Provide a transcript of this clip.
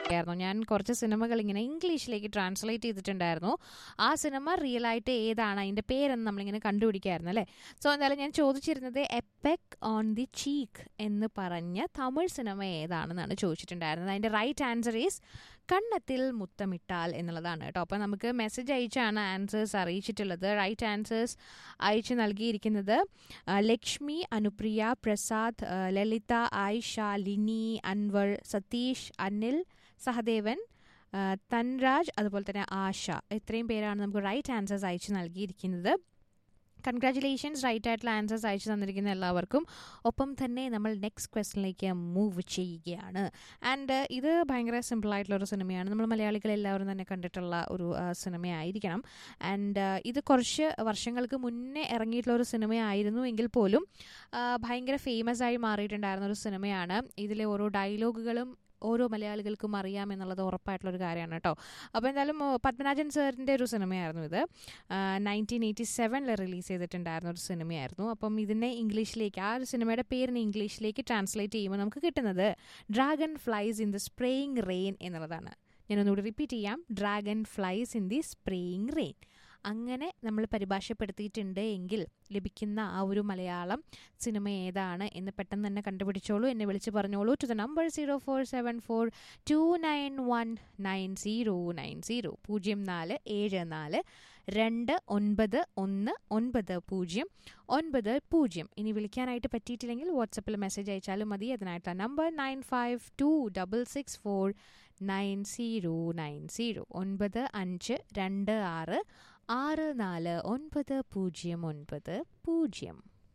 ായിരുന്നു. ഞാൻ കുറച്ച് സിനിമകൾ ഇങ്ങനെ ഇംഗ്ലീഷിലേക്ക് ട്രാൻസ്ലേറ്റ് ചെയ്തിട്ടുണ്ടായിരുന്നു. ആ സിനിമ റിയൽ ആയിട്ട് ഏതാണ്, അതിൻ്റെ പേരെന്ന് നമ്മളിങ്ങനെ കണ്ടുപിടിക്കായിരുന്നു അല്ലേ. സോ എന്തായാലും ഞാൻ ചോദിച്ചിരുന്നത് എപ്പെക് ഓൺ ദി ചീക്ക് എന്ന് പറഞ്ഞ തമിഴ് സിനിമ ഏതാണെന്നാണ് ചോദിച്ചിട്ടുണ്ടായിരുന്നത്. അതിൻ്റെ റൈറ്റ് ആൻസർ ഈസ് കണ്ണത്തിൽ മുത്തമിട്ടാൽ എന്നുള്ളതാണ് കേട്ടോ. അപ്പോൾ നമുക്ക് മെസ്സേജ് അയച്ചാണ് ആൻസേഴ്സ് അറിയിച്ചിട്ടുള്ളത്. റൈറ്റ് ആൻസേഴ്സ് അയച്ചു നൽകിയിരിക്കുന്നത് ലക്ഷ്മി, അനുപ്രിയ, പ്രസാദ്, ലളിത, ആയിഷ, ലിനി, അൻവർ, സതീഷ്, അനിൽ, സഹദേവൻ, തൻരാജ്, അതുപോലെ തന്നെ ആശ. ഇത്രയും പേരാണ് നമുക്ക് റൈറ്റ് ആൻസേഴ്സ് അയച്ചു നൽകിയിരിക്കുന്നത്. കൺഗ്രാറ്റുലേഷൻസ്, റൈറ്റ് ആയിട്ടുള്ള ആൻസേഴ്സ് അയച്ചു തന്നിരിക്കുന്ന എല്ലാവർക്കും. ഒപ്പം തന്നെ നമ്മൾ നെക്സ്റ്റ് ക്വസ്റ്റ്യനിലേക്ക് മൂവ് ചെയ്യുകയാണ്. ആൻഡ് ഇത് ഭയങ്കര സിമ്പിളായിട്ടുള്ളൊരു സിനിമയാണ്. നമ്മൾ മലയാളികൾ എല്ലാവരും തന്നെ കണ്ടിട്ടുള്ള ഒരു സിനിമയായിരിക്കണം. ആൻഡ് ഇത് കുറച്ച് വർഷങ്ങൾക്ക് മുന്നേ ഇറങ്ങിയിട്ടുള്ള ഒരു സിനിമയായിരുന്നു എങ്കിൽ പോലും ഭയങ്കര ഫേമസ് ആയി മാറിയിട്ടുണ്ടായിരുന്ന ഒരു സിനിമയാണ്. ഇതിലെ ഓരോ ഡയലോഗുകളും ഓരോ മലയാളികൾക്കും അറിയാം എന്നുള്ളത് ഉറപ്പായിട്ടുള്ളൊരു കാര്യമാണ് കേട്ടോ. അപ്പോൾ എന്തായാലും പത്മനാഭൻ സാറിൻ്റെ ഒരു സിനിമയായിരുന്നു ഇത്. 1987 റിലീസ് ചെയ്തിട്ടുണ്ടായിരുന്ന ഒരു സിനിമയായിരുന്നു. അപ്പം ഇതിനെ ഇംഗ്ലീഷിലേക്ക്, ആ ഒരു സിനിമയുടെ പേരിനെ ഇംഗ്ലീഷിലേക്ക് ട്രാൻസ്ലേറ്റ് ചെയ്യുമ്പോൾ നമുക്ക് കിട്ടുന്നത് dragon flies in the spraying rain എന്നുള്ളതാണ്. ഞാനൊന്നുകൂടി റിപ്പീറ്റ് ചെയ്യാം, dragon flies in the spraying rain. അങ്ങനെ നമ്മൾ പരിഭാഷപ്പെടുത്തിയിട്ടുണ്ട് എങ്കിൽ ലഭിക്കുന്ന ആ ഒരു മലയാളം സിനിമ ഏതാണ് എന്ന് പെട്ടെന്ന് തന്നെ കണ്ടുപിടിച്ചോളൂ. എന്നെ വിളിച്ച് പറഞ്ഞോളൂ ടു ദ നമ്പർ 0474291990 0424291990. ഇനി വിളിക്കാനായിട്ട് പറ്റിയിട്ടില്ലെങ്കിൽ വാട്സപ്പിൽ മെസ്സേജ് അയച്ചാലും മതി. അതിനായിട്ടുള്ള നമ്പർ 9526469090 9526 649090.